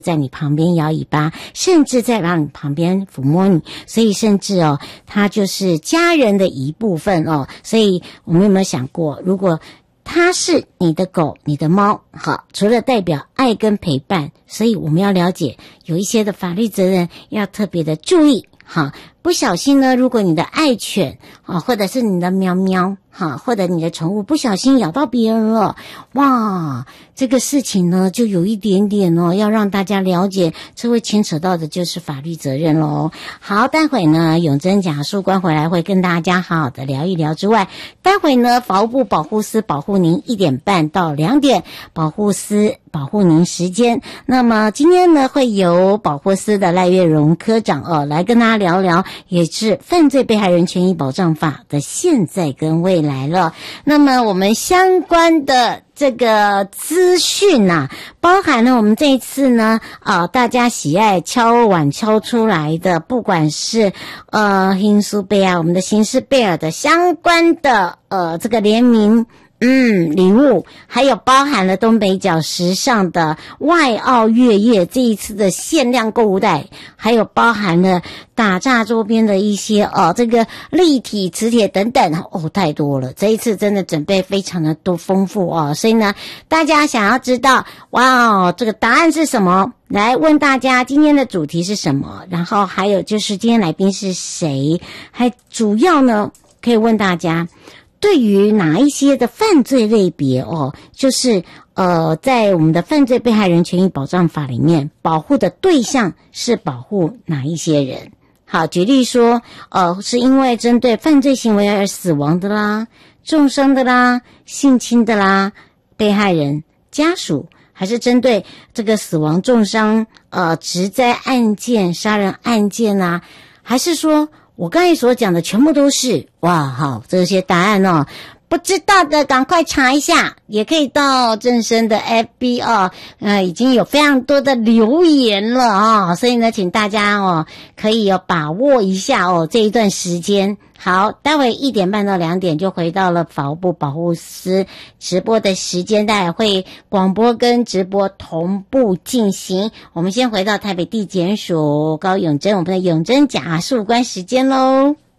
在你旁边摇尾巴，甚至在让你旁边抚摸你，所以甚至它就是家人的一部分所以我们有没有想过，如果它是你的狗你的猫，好，除了代表爱跟陪伴，所以我们要了解有一些的法律责任要特别的注意，好，不小心呢，如果你的爱犬或者是你的喵喵或者你的宠物不小心咬到别人了，哇，这个事情呢就有一点点要让大家了解，这会牵扯到的就是法律责任咯。好，待会呢永贞讲述官回来会跟大家好好的聊一聊之外，待会呢法务部保护司保护您1点半到2点，保护司保护您时间。那么今天呢会由保护司的赖月荣科长来跟大家聊聊，也是犯罪被害人权益保障法的现在跟未来了。那么我们相关的这个资讯包含了我们这一次呢大家喜爱敲碗敲出来的，不管是刑诉贝尔我们的刑事贝尔的相关的这个联名礼物，还有包含了东北角时尚的外澳月夜这一次的限量购物袋，还有包含了打诈周边的一些这个立体磁铁等等太多了，这一次真的准备非常的多丰富所以呢大家想要知道这个答案是什么，来问大家今天的主题是什么，然后还有就是今天来宾是谁，还主要呢可以问大家对于哪一些的犯罪类别就是在我们的犯罪被害人权益保障法里面保护的对象是保护哪一些人。好，举例说是因为针对犯罪行为而死亡的啦，重伤的啦，性侵的啦，被害人家属，还是针对这个死亡重伤职灾案件杀人案件还是说我刚才所讲的全部都是？哇，好，这些答案不知道的赶快查一下，也可以到正声的 FB 已经有非常多的留言了所以呢请大家可以把握一下这一段时间。好，待会1点半到2点就回到了法务部保护司直播的时间，待会会广播跟直播同步进行。我们先回到台北地检署高永贞，我们的永贞讲述官时间咯。